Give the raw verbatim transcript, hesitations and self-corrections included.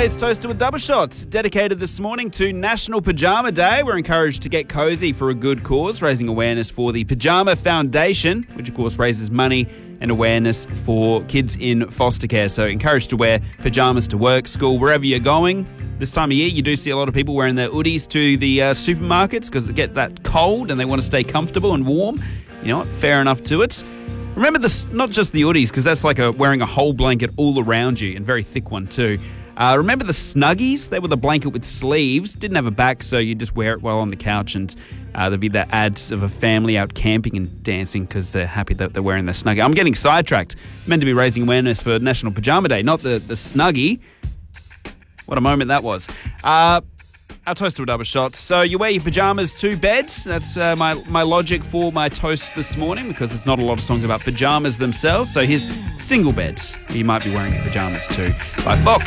Today's Toast to a Double Shot, dedicated this morning to National Pajama Day. We're encouraged to get cozy for a good cause, raising awareness for the Pajama Foundation, which of course raises money and awareness for kids in foster care. So encouraged to wear pajamas to work, school, wherever you're going. This time of year, you do see a lot of people wearing their hoodies to the uh, supermarkets because they get that cold and they want to stay comfortable and warm. You know what? Fair enough to it. Remember this, not just the hoodies, because that's like a, wearing a whole blanket all around you, and very thick one too. Uh, remember the Snuggies? They were the blanket with sleeves. Didn't have a back, so you just wear it while on the couch, and uh, there'd be that ads of a family out camping and dancing because they're happy that they're wearing their Snuggie. I'm getting sidetracked. Meant to be raising awareness for National Pajama Day, not the, the Snuggie. What a moment that was. Uh, our toast to a double shot. So you wear your pajamas to bed. That's uh, my, my logic for my toast this morning, because there's not a lot of songs about pajamas themselves. So here's Single Bed. You might be wearing your pajamas too by Fox.